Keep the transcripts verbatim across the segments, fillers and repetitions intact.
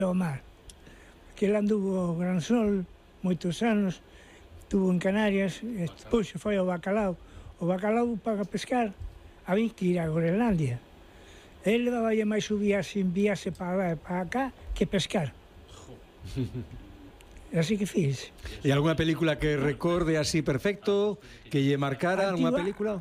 ao mar. Aquel anduvo o Gran Sol moitos anos, estuvo en Canarias, e depois se foi ao Bacalao. O Bacalao, para pescar, había que ir a Groenlandia. Ele levaballe máis o viaxe en viaxe para lá e para acá que pescar. Así que fixe. E algunha película que recorde así perfecto, que lle marcara algunha película?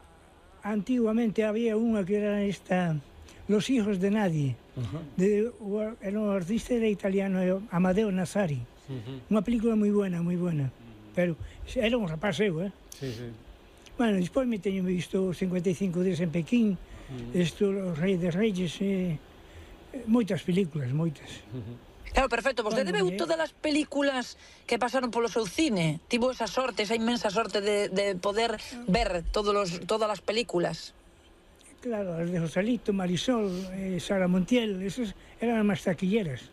Antiguamente había unha que era esta Los hijos de nadie. Uh-huh. de, o, era un artista era italiano, Amadeo Nazari. Uh-huh. Unha película moi buena, moi buena. Pero era un rapaz eu, eh? Sí, sí. Bueno, despois me teño visto cincuenta e cinco días en Pequín, uh-huh. Esto, Os Reyes de Reyes, eh, moitas películas, moitas. Uh-huh. Claro, perfecto. Vostede veu todas as películas que pasaron polo seu cine? Tivo esa sorte, esa inmensa sorte de, de poder ver todos los, todas as películas? Claro, as de Josalito, Marisol, eh, Sara Montiel, esas eran as máis taquilleras.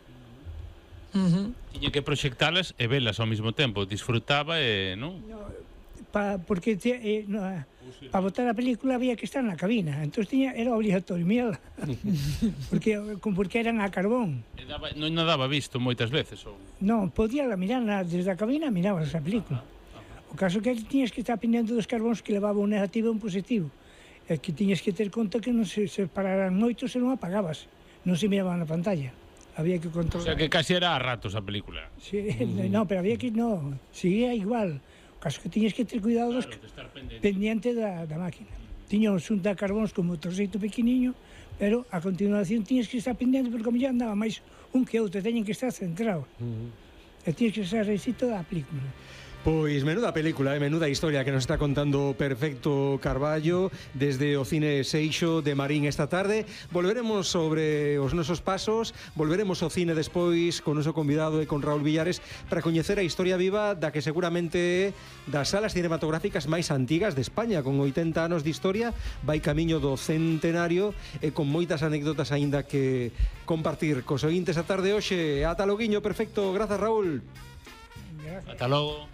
Uh-huh. Tiña que proxectalas e velas ao mesmo tempo, disfrutaba e, non? No, pa, porque te, eh, no, para botar a película había que estar na cabina, entón tiña, era obligatorio, mira, porque, porque eran a carbón. E daba, non a daba visto moitas veces? Ou... Non, podía la mirar na, desde a cabina, mirabas a película. Uh-huh. O caso que tiñas que estar pendendo dos carbóns que levaba un negativo e un positivo. É que tiñas que ter conta que non se separaran moitos e non apagabas, non se miraba na pantalla, había que controlar. O sea que casi era a ratos a película. Sí, mm. no, pero había que, no, seguía igual, o caso que tiñas que ter cuidado claro, dos, pendiente, pendiente da, da máquina. Tiña un xunta de carbóns con motorcito pequeniño, pero a continuación tiñas que estar pendiente porque como ya andaba máis un que outro, teñen que estar centrados. Mm. E tiñas que estar recito da película. Pois menuda película, eh? Menuda historia que nos está contando Perfecto Carballo desde o Cine Seixo de Marín esta tarde. Volveremos sobre os nosos pasos, volveremos ao cine despois con o noso convidado e con Raúl Villares para coñecer a historia viva da que seguramente das salas cinematográficas máis antigas de España, con oitenta anos de historia, vai camiño do centenario e con moitas anécdotas aínda que compartir cos ointes a tarde hoxe. Ata loguiño, Perfecto, grazas Raúl. Gracias. Hasta logo.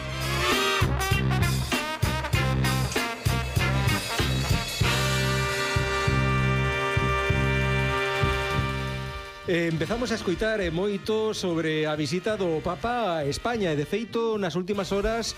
Eh, empezamos a escoitar eh, moito sobre a visita do Papa a España e de feito nas últimas horas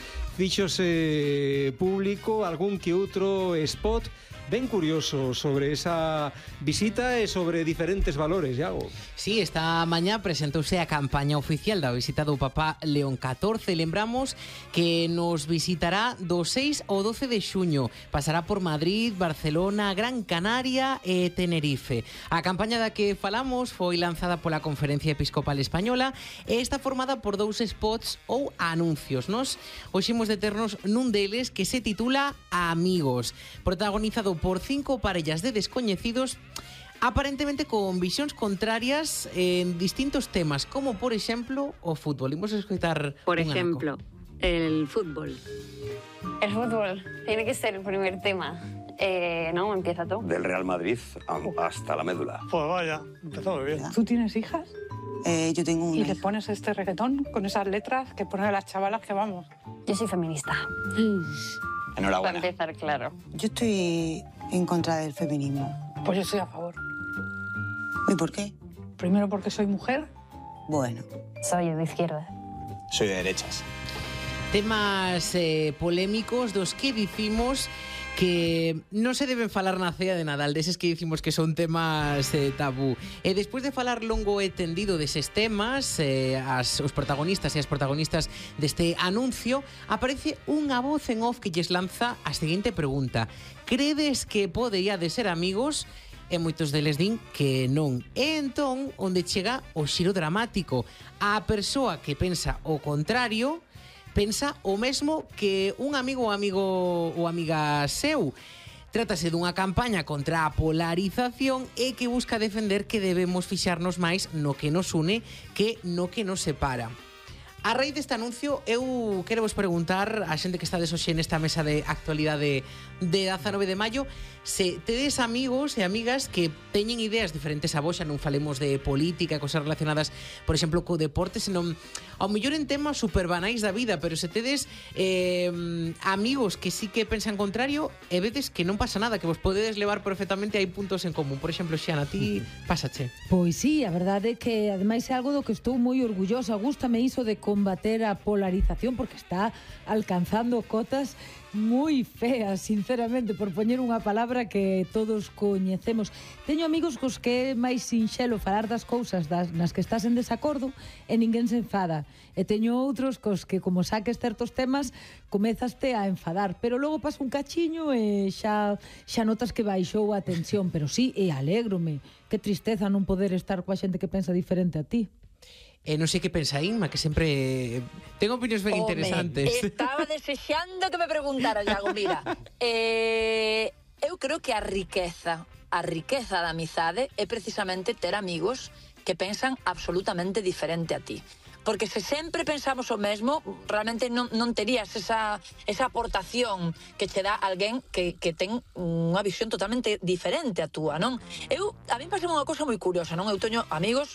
fíxose público algún que outro spot ben curioso sobre esa visita e sobre diferentes valores, Iago. Sí, esta mañá presentouse a campaña oficial da visita do Papa León catorce. Lembramos que nos visitará do seis ao doce de xuño. Pasará por Madrid, Barcelona, Gran Canaria e Tenerife. A campaña da que falamos foi lanzada pola Conferencia Episcopal Española e está formada por dous spots ou anuncios. Nos hoxe imos deternos nun deles que se titula Amigos, protagonizado por cinco parellas de descoñecidos aparentemente con visións contrarias en distintos temas, como por exemplo o fútbol. Imos a escoitar por ejemplo, el fútbol. El fútbol tiene que ser el primer tema. Eh, no, empieza tú. Del Real Madrid hasta la médula. Pues vaya, empezó muy bien. ¿Tú tienes hijas? Eh, yo tengo una. ¿Y le pones este reggaetón con esas letras que ponen las chavalas que vamos? Yo soy feminista. Enhorabuena. Para empezar, claro. Yo estoy en contra del feminismo. Pues yo estoy a favor. ¿Y por qué? Primero porque soy mujer. Bueno. Soy de izquierda. Soy de derechas. Temas eh, polémicos dos que dicimos que non se deben falar na cea de Nadal, deses que dicimos que son temas eh, tabú. E despois de falar longo e tendido deses temas, eh, as, os protagonistas e as protagonistas deste anuncio, aparece unha voz en off que lles lanza a seguinte pregunta: credes que poderíades ser amigos? E moitos deles din que non. E entón, onde chega o xiro dramático, a persoa que pensa o contrario pensa o mesmo que un amigo ou amigo ou amiga seu. Trátase dunha campaña contra a polarización e que busca defender que debemos fixarnos máis no que nos une que no que nos separa. A raíz deste anuncio, eu quero vos preguntar a xente que está hoxe nesta mesa de actualidade de dezanove de maio se tedes amigos e amigas que teñen ideas diferentes a vos, xa non falemos de política, cosas relacionadas, por exemplo, co deporte, senón ao mellor en temas super banais da vida, pero se tedes eh, amigos que sí que pensan contrario e vedes que non pasa nada, que vos podedes levar perfectamente, hai puntos en común. Por exemplo, Xiana, a ti pásache? Pois sí, a verdade é que ademais é algo do que estou moi orgullosa. Gústame iso de combater a polarización porque está alcanzando cotas moi feas, sinceramente, por poñer unha palabra que todos coñecemos. Teño amigos cos que é máis sinxelo falar das cousas das, nas que estás en desacordo e ninguén se enfada. E teño outros cos que, como saques certos temas, comezaste a enfadar, pero logo pasa un cachiño e xa, xa notas que baixou a tensión. Pero sí, e alégrome. Que tristeza non poder estar coa xente que pensa diferente a ti. E non sei que pensa Inma, que sempre ten opinións ben interesantes. Estaba desexando que me preguntara, Iago, mira. Eh, eu creo que a riqueza, a riqueza da amizade é precisamente ter amigos que pensan absolutamente diferente a ti. Porque se sempre pensamos o mesmo, realmente non, non terías esa, esa aportación que che dá alguén que, que ten unha visión totalmente diferente a túa, non? Eu, a mí pasa unha cosa moi curiosa, non? Eu teño amigos,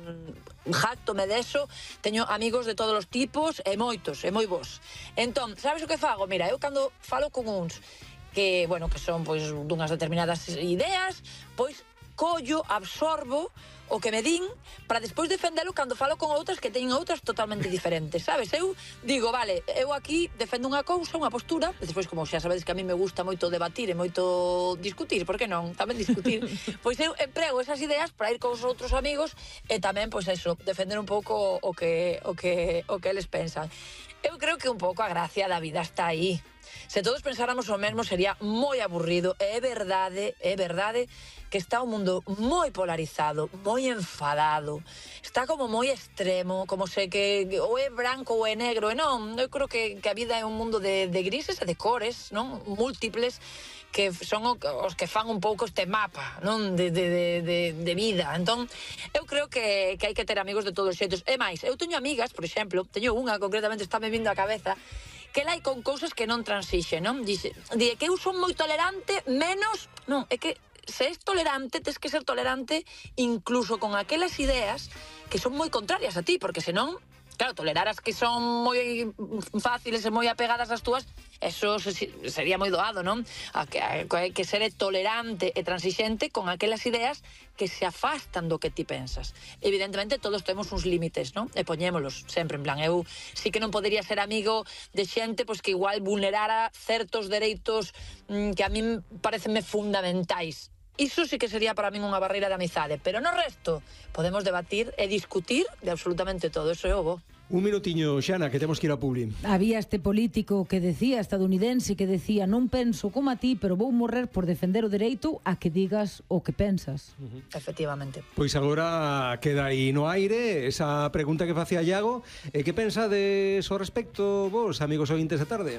jactome deso, teño amigos de todos os tipos, e moitos, e moi bons. Entón, sabes o que fago? Mira, eu cando falo con uns que, bueno, que son, pois, dunhas determinadas ideas, pois, collo, absorbo o que me din para despois defendelo cando falo con outras que teñen outras totalmente diferentes, sabes? Eu digo, vale, eu aquí defendo unha cousa, unha postura, e despois, como xa sabedes que a mí me gusta moito debatir e moito discutir, por que non? Tamén discutir. Pois eu emprego esas ideas para ir con os outros amigos e tamén, pois eso, defender un pouco o que, o que, o que eles pensan. Eu creo que un pouco a gracia da vida está aí. Se todos pensáramos o mesmo sería moi aburrido, e é verdade, é verdade que está o mundo moi polarizado, moi enfadado, está como moi extremo, como se que ou é branco ou é negro, e non, eu creo que, que a vida é un mundo de, de grises e de cores, non? Múltiples, que son os que fan un pouco este mapa, non? De, de, de, de, de vida. Entón, eu creo que, que hai que ter amigos de todos os xeitos. E máis, eu teño amigas, por exemplo, teño unha, concretamente, está me vindo a cabeza, que ela hai con cousas que non transixe, non? Dixe, di que eu son moi tolerante, menos... Non, é que se és tolerante, tes que ser tolerante incluso con aquelas ideas que son moi contrarias a ti, porque senón, claro, tolerar as que son moi fáciles e moi apegadas ás túas, eso sería moi doado, non? A que hai que ser tolerante e transixente con aquelas ideas que se afastan do que ti pensas. Evidentemente, todos temos uns límites, non? E poñémolos sempre, en plan, eu sí que non podería ser amigo de xente pois que igual vulnerara certos dereitos mmm, que a min parecenme fundamentais. Iso sí que sería para min unha barreira de amizade, pero no resto podemos debatir e discutir de absolutamente todo, eso é o bo. Un minutiño, Xana, que temos que ir a Publi. Había este político que decía, estadounidense, que decía, non penso como a ti, pero vou morrer por defender o dereito a que digas o que pensas. Uh-huh. Efectivamente. Pois agora queda aí no aire esa pregunta que facía Iago. E que pensades ao respecto vos, amigos ointes da tarde?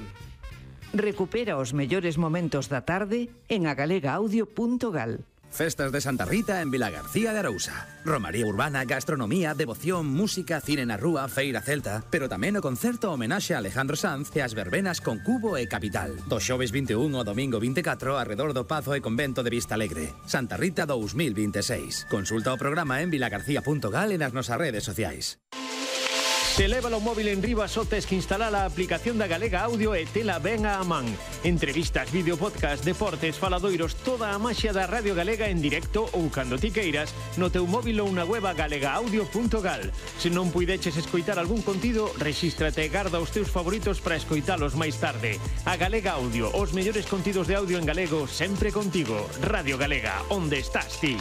Recupera os mellores momentos da tarde en agalegaaudio punto gal. Festas de Santa Rita en Vilagarcía de Arousa. Romaría urbana, gastronomía, devoción, música, cine na rúa, feira celta, pero tamén o concerto homenaxe a Alejandro Sanz e as verbenas con Cubo e Capital. Do xoves vinte e un ao domingo vinte e catro arredor do Pazo e Convento de Vista Alegre. Santa Rita dous mil vinte e seis. Consulta o programa en vilagarcía punto gal e nas nosas redes sociais. Se leva o móvil en riba só tes que instalar a aplicación da Galega Audio e tela ben a man. Entrevistas, vídeo, podcast, deportes, faladoiros, toda a maxia da Radio Galega en directo ou cando ti queiras no teu móvil ou na web galega audio punto gal. Se non puideches escoitar algún contido, rexístrate e garda os teus favoritos para escoitalos máis tarde. A Galega Audio, os mellores contidos de audio en galego sempre contigo. Radio Galega, onde estás ti?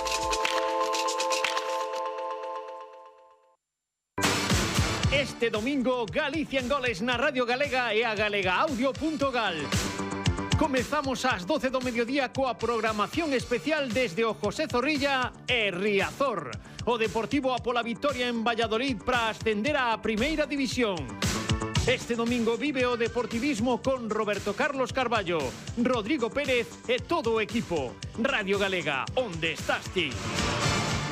Este domingo, Galicia en goles na Radio Galega e a galega audio punto gal. Comezamos ás doce do mediodía coa programación especial desde o José Zorrilla e Riazor. O Deportivo a pola vitoria en Valladolid para ascender á Primeira División. Este domingo vive o deportivismo con Roberto Carlos Carballo, Rodrigo Pérez e todo o equipo. Radio Galega, onde estás ti?